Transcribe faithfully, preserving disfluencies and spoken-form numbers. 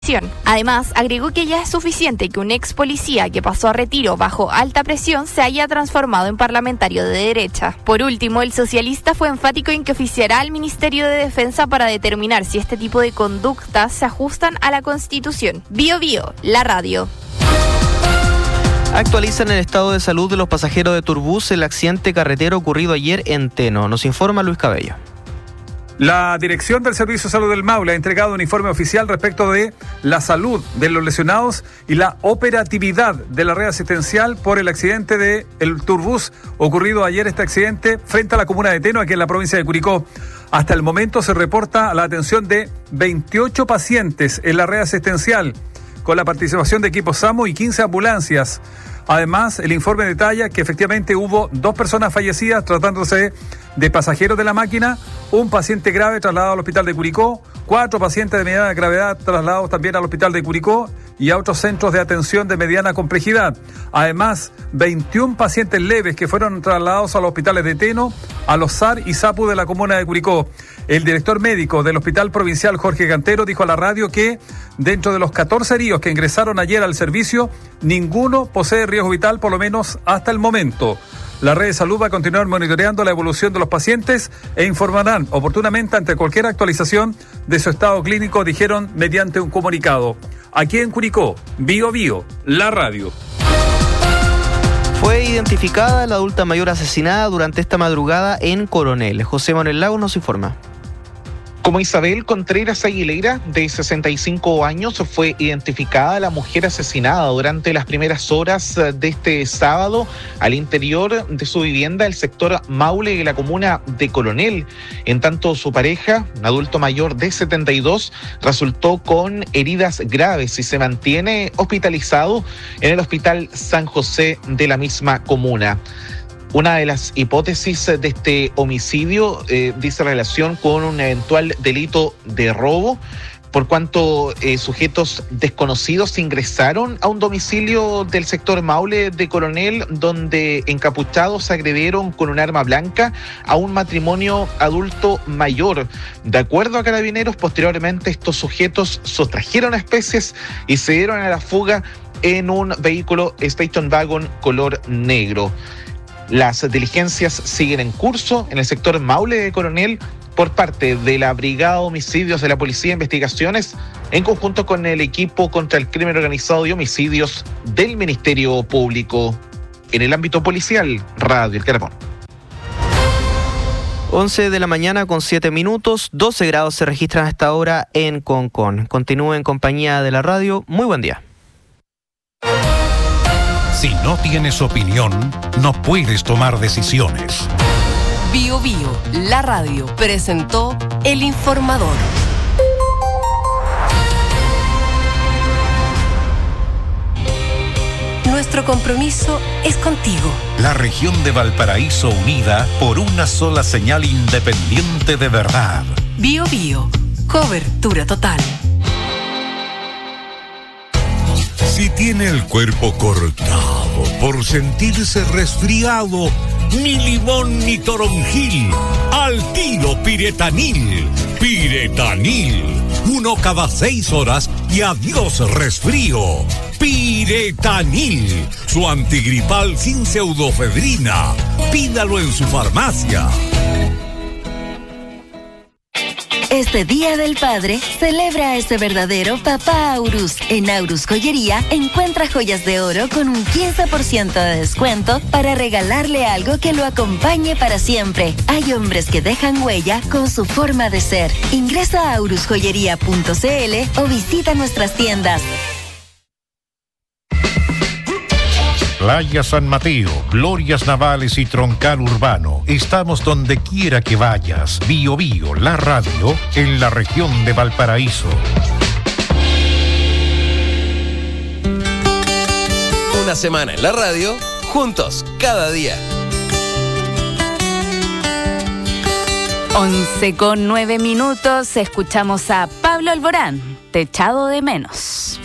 Además, agregó que ya es suficiente que un ex policía que pasó a retiro bajo alta presión se haya transformado en parlamentario de derecha. Por último, el socialista fue enfático en que oficiará al Ministerio de Defensa para determinar si este tipo de conductas se ajustan a la Constitución. Bio Bio, la radio. Actualizan el estado de salud de los pasajeros de Turbus el accidente carretero ocurrido ayer en Teno. Nos informa Luis Cabello. La Dirección del Servicio de Salud del Maule ha entregado un informe oficial respecto de la salud de los lesionados y la operatividad de la red asistencial por el accidente del Turbus ocurrido ayer. Este accidente frente a la comuna de Teno, aquí en la provincia de Curicó. Hasta el momento se reporta la atención de veintiocho pacientes en la red asistencial, con la participación de equipos SAMU y quince ambulancias. Además, el informe detalla que efectivamente hubo dos personas fallecidas tratándose de pasajeros de la máquina, un paciente grave trasladado al hospital de Curicó, cuatro pacientes de mediana gravedad trasladados también al hospital de Curicó y a otros centros de atención de mediana complejidad. Además, veintiún pacientes leves que fueron trasladados a los hospitales de Teno, a los S A R y SAPU de la comuna de Curicó. El director médico del Hospital Provincial, Jorge Cantero, dijo a la radio que dentro de los catorce heridos que ingresaron ayer al servicio, ninguno posee riesgo vital, por lo menos hasta el momento. La red de salud va a continuar monitoreando la evolución de los pacientes e informarán oportunamente ante cualquier actualización de su estado clínico, dijeron mediante un comunicado. Aquí en Curicó, Bio Bio, la radio. Fue identificada la adulta mayor asesinada durante esta madrugada en Coronel. José Manuel Lagos nos informa. Como Isabel Contreras Aguilera, de sesenta y cinco años, fue identificada la mujer asesinada durante las primeras horas de este sábado al interior de su vivienda, el sector Maule de la comuna de Coronel. En tanto, su pareja, un adulto mayor de setenta y dos, resultó con heridas graves y se mantiene hospitalizado en el Hospital San José de la misma comuna. Una de las hipótesis de este homicidio eh, dice relación con un eventual delito de robo, por cuanto eh, sujetos desconocidos ingresaron a un domicilio del sector Maule de Coronel, donde encapuchados agredieron con un arma blanca a un matrimonio adulto mayor. De acuerdo a Carabineros, posteriormente estos sujetos sustrajeron especies y se dieron a la fuga en un vehículo Station Wagon color negro. Las diligencias siguen en curso en el sector Maule de Coronel por parte de la Brigada de Homicidios de la Policía de Investigaciones en conjunto con el equipo contra el crimen organizado y homicidios del Ministerio Público. En el ámbito policial, Radio El Carbón. once de la mañana con siete minutos, doce grados se registran a esta hora en Concón. Continúe en compañía de la radio. Muy buen día. Si no tienes opinión, no puedes tomar decisiones. Bio Bio, la radio, presentó El Informador. Nuestro compromiso es contigo. La región de Valparaíso unida por una sola señal independiente de verdad. Bio Bio, cobertura total. Si tiene el cuerpo cortado por sentirse resfriado, ni limón ni toronjil, al tiro Piretanil. Piretanil, uno cada seis horas y adiós resfrío. Piretanil, su antigripal sin pseudofedrina. Pídalo en su farmacia. Este Día del Padre, celebra a ese verdadero papá Aurus. En Aurus Joyería, encuentra joyas de oro con un quince por ciento de descuento para regalarle algo que lo acompañe para siempre. Hay hombres que dejan huella con su forma de ser. Ingresa a aurus joyería punto c l o visita nuestras tiendas. Playa San Mateo, Glorias Navales y Troncal Urbano. Estamos donde quiera que vayas. Bio Bio, la radio, en la región de Valparaíso. Una semana en la radio, juntos, cada día. once con nueve minutos, escuchamos a Pablo Alborán, Te he echado de menos.